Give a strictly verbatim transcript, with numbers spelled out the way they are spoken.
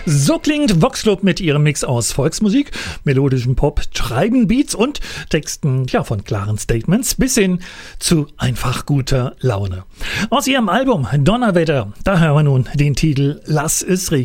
So klingt Vox Club mit ihrem Mix aus Volksmusik, melodischem Pop, treiben Beats und Texten ja, von klaren Statements bis hin zu einfach guter Laune. Aus ihrem Album Donnerwetter, da hören wir nun den Titel Lass es regnen.